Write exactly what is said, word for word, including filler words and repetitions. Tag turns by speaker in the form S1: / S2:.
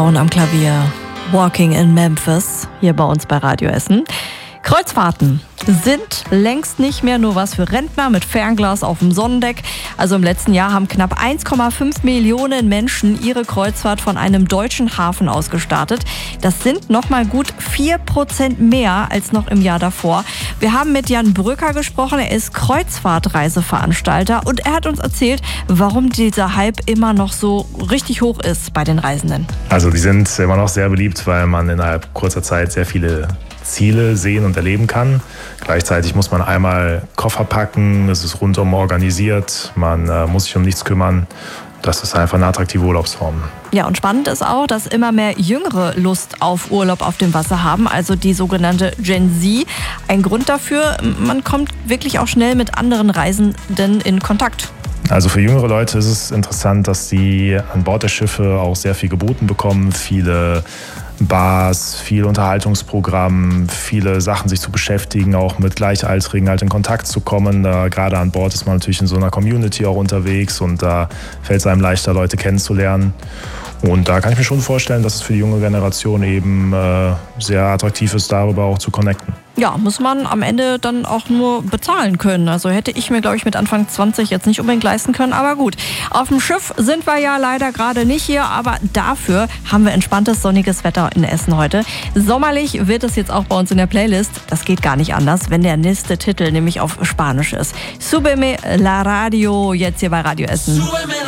S1: Und am Klavier Walking in Memphis, hier bei uns bei Radio Essen. Kreuzfahrten sind längst nicht mehr nur was für Rentner mit Fernglas auf dem Sonnendeck. Also im letzten Jahr haben knapp eins Komma fünf Millionen Menschen ihre Kreuzfahrt von einem deutschen Hafen aus gestartet. Das sind nochmal gut vier Prozent mehr als noch im Jahr davor. Wir haben mit Jan Brücker gesprochen, er ist Kreuzfahrtreiseveranstalter und er hat uns erzählt, warum dieser Hype immer noch so richtig hoch ist bei den Reisenden.
S2: Also die sind immer noch sehr beliebt, weil man innerhalb kurzer Zeit sehr viele Ziele sehen und erleben kann. Gleichzeitig muss man einmal Koffer packen, es ist rundum organisiert, man äh, muss sich um nichts kümmern. Das ist einfach eine attraktive Urlaubsform.
S1: Ja, und spannend ist auch, dass immer mehr Jüngere Lust auf Urlaub auf dem Wasser haben, also die sogenannte Gen Z. Ein Grund dafür, man kommt wirklich auch schnell mit anderen Reisenden in Kontakt.
S2: Also für jüngere Leute ist es interessant, dass sie an Bord der Schiffe auch sehr viel geboten bekommen, viele Bars, viel Unterhaltungsprogramm, viele Sachen sich zu beschäftigen, auch mit Gleichaltrigen halt in Kontakt zu kommen. Da, gerade an Bord ist man natürlich in so einer Community auch unterwegs und da fällt es einem leichter, Leute kennenzulernen. Und da kann ich mir schon vorstellen, dass es für die junge Generation eben äh, sehr attraktiv ist, darüber auch zu connecten.
S1: Ja, muss man am Ende dann auch nur bezahlen können. Also hätte ich mir, glaube ich, mit Anfang zwanzig jetzt nicht unbedingt leisten können. Aber gut, auf dem Schiff sind wir ja leider gerade nicht hier. Aber dafür haben wir entspanntes, sonniges Wetter in Essen heute. Sommerlich wird es jetzt auch bei uns in der Playlist. Das geht gar nicht anders, wenn der nächste Titel nämlich auf Spanisch ist. Súbeme la radio, jetzt hier bei Radio Essen.